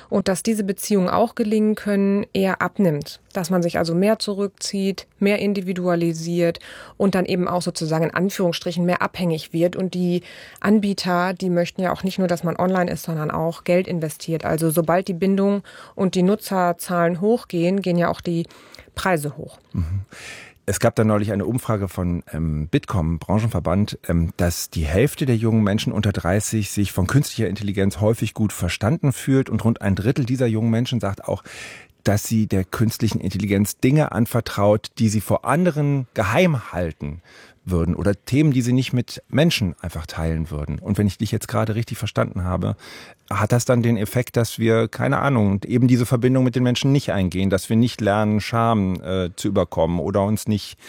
und dass diese Beziehungen auch gelingen können, eher abnimmt. Dass man sich also mehr zurückzieht, mehr individualisiert und dann eben auch sozusagen in Anführungsstrichen mehr abhängig wird. Und die Anbieter, die möchten ja auch nicht nur, dass man online ist, sondern auch Geld investiert. Also sobald die Bindung und die Nutzerzahlen hochgehen, gehen ja auch die Preise hoch. Mhm. Es gab da neulich eine Umfrage von Bitkom, Branchenverband, dass die Hälfte der jungen Menschen unter 30 sich von künstlicher Intelligenz häufig gut verstanden fühlt und rund ein Drittel dieser jungen Menschen sagt auch, dass sie der künstlichen Intelligenz Dinge anvertraut, die sie vor anderen geheim halten würden oder Themen, die sie nicht mit Menschen einfach teilen würden. Und wenn ich dich jetzt gerade richtig verstanden habe, hat das dann den Effekt, dass wir, keine Ahnung, eben diese Verbindung mit den Menschen nicht eingehen, dass wir nicht lernen, Scham zu überkommen oder uns nicht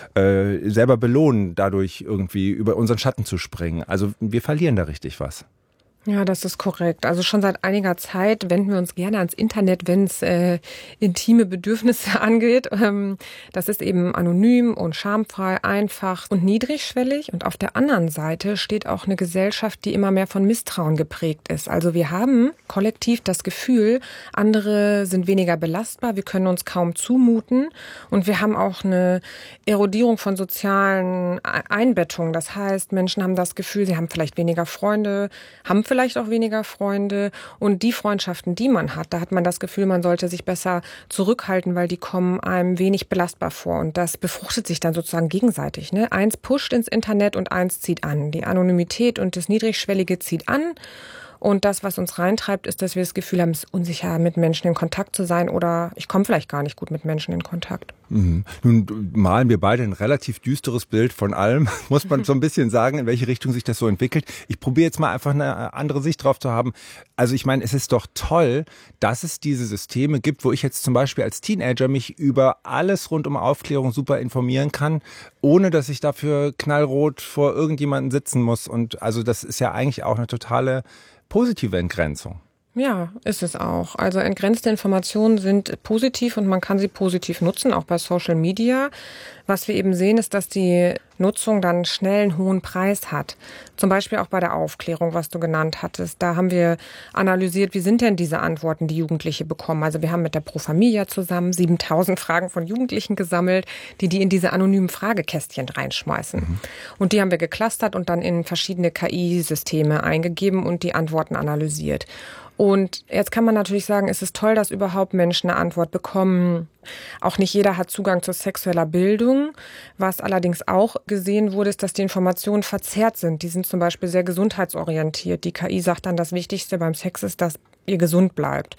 selber belohnen, dadurch irgendwie über unseren Schatten zu springen. Also wir verlieren da richtig was. Ja, das ist korrekt. Also schon seit einiger Zeit wenden wir uns gerne ans Internet, wenn es intime Bedürfnisse angeht. Das ist eben anonym und schamfrei, einfach und niedrigschwellig. Und auf der anderen Seite steht auch eine Gesellschaft, die immer mehr von Misstrauen geprägt ist. Also wir haben kollektiv das Gefühl, andere sind weniger belastbar, wir können uns kaum zumuten. Und wir haben auch eine Erodierung von sozialen Einbettungen. Das heißt, Menschen haben das Gefühl, sie haben vielleicht weniger Freunde, haben vielleicht auch weniger Freunde und die Freundschaften, die man hat, da hat man das Gefühl, man sollte sich besser zurückhalten, weil die kommen einem wenig belastbar vor und das befruchtet sich dann sozusagen gegenseitig. Ne? Eins pusht ins Internet und eins zieht an. Die Anonymität und das Niedrigschwellige zieht an. Und das, was uns reintreibt, ist, dass wir das Gefühl haben, es ist unsicher, mit Menschen in Kontakt zu sein oder ich komme vielleicht gar nicht gut mit Menschen in Kontakt. Mhm. Nun malen wir beide ein relativ düsteres Bild von allem. Muss man so ein bisschen sagen, in welche Richtung sich das so entwickelt. Ich probiere jetzt mal einfach eine andere Sicht drauf zu haben. Also ich meine, es ist doch toll, dass es diese Systeme gibt, wo ich jetzt zum Beispiel als Teenager mich über alles rund um Aufklärung super informieren kann, ohne dass ich dafür knallrot vor irgendjemandem sitzen muss. Und also das ist ja eigentlich auch eine totale positive Entgrenzung. Ja, ist es auch. Also entgrenzte Informationen sind positiv und man kann sie positiv nutzen, auch bei Social Media. Was wir eben sehen, ist, dass die Nutzung dann schnell einen hohen Preis hat. Zum Beispiel auch bei der Aufklärung, was du genannt hattest. Da haben wir analysiert, wie sind denn diese Antworten, die Jugendliche bekommen. Also wir haben mit der Pro Familia zusammen 7000 Fragen von Jugendlichen gesammelt, die in diese anonymen Fragekästchen reinschmeißen. Mhm. Und die haben wir geclustert und dann in verschiedene KI-Systeme eingegeben und die Antworten analysiert. Und jetzt kann man natürlich sagen, es ist toll, dass überhaupt Menschen eine Antwort bekommen. Auch nicht jeder hat Zugang zu sexueller Bildung. Was allerdings auch gesehen wurde, ist, dass die Informationen verzerrt sind. Die sind zum Beispiel sehr gesundheitsorientiert. Die KI sagt dann, das Wichtigste beim Sex ist, dass ihr gesund bleibt.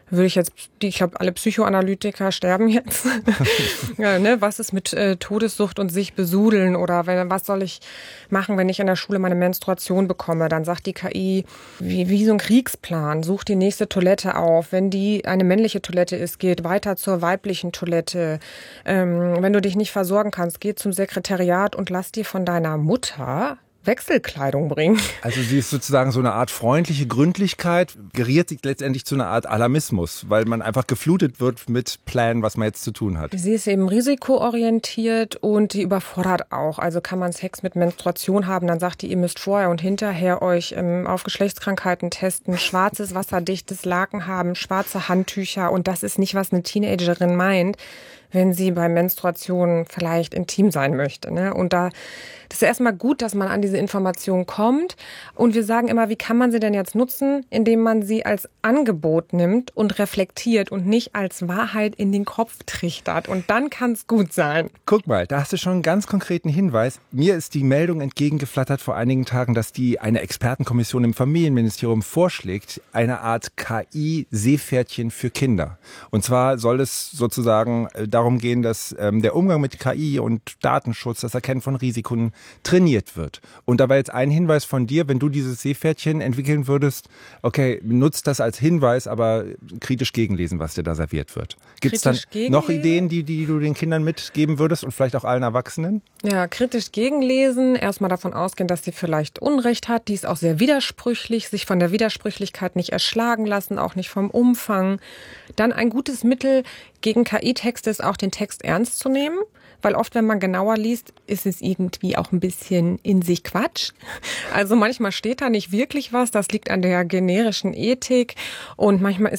Ich glaube, alle Psychoanalytiker sterben jetzt. Ja, ne? Was ist mit Todessucht und sich besudeln? Oder was soll ich machen, wenn ich in der Schule meine Menstruation bekomme? Dann sagt die KI, wie so ein Kriegsplan, such die nächste Toilette auf. Wenn die eine männliche Toilette ist, geht weiter zur weiblichen Toilette. Wenn du dich nicht versorgen kannst, geh zum Sekretariat und lass dir von deiner Mutter Wechselkleidung bringen. Also sie ist sozusagen so eine Art freundliche Gründlichkeit, geriert sich letztendlich zu einer Art Alarmismus, weil man einfach geflutet wird mit Plänen, was man jetzt zu tun hat. Sie ist eben risikoorientiert und die überfordert auch. Also kann man Sex mit Menstruation haben, dann sagt die, ihr müsst vorher und hinterher euch auf Geschlechtskrankheiten testen, schwarzes, wasserdichtes Laken haben, schwarze Handtücher und das ist nicht, was eine Teenagerin meint, wenn sie bei Menstruation vielleicht intim sein möchte. Ne? Und das ist erstmal gut, dass man an diese Informationen kommt. Und wir sagen immer, wie kann man sie denn jetzt nutzen? Indem man sie als Angebot nimmt und reflektiert und nicht als Wahrheit in den Kopf trichtert. Und dann kann es gut sein. Guck mal, da hast du schon einen ganz konkreten Hinweis. Mir ist die Meldung entgegengeflattert vor einigen Tagen, dass eine Expertenkommission im Familienministerium vorschlägt, eine Art KI-Seepferdchen für Kinder. Und zwar soll es sozusagen darum gehen, dass der Umgang mit KI und Datenschutz, das Erkennen von Risiken trainiert wird. Und da war jetzt ein Hinweis von dir, wenn du dieses Seepferdchen entwickeln würdest, okay, nutzt das als Hinweis, aber kritisch gegenlesen, was dir da serviert wird. Gibt es dann noch Ideen, die du den Kindern mitgeben würdest und vielleicht auch allen Erwachsenen? Ja, kritisch gegenlesen, erstmal davon ausgehen, dass sie vielleicht Unrecht hat. Die ist auch sehr widersprüchlich, sich von der Widersprüchlichkeit nicht erschlagen lassen, auch nicht vom Umfang. Dann ein gutes Mittel gegen KI-Texte ist auch, den Text ernst zu nehmen. Weil oft, wenn man genauer liest, ist es irgendwie auch ein bisschen in sich Quatsch. Also manchmal steht da nicht wirklich was, das liegt an der generischen Ethik und manchmal ist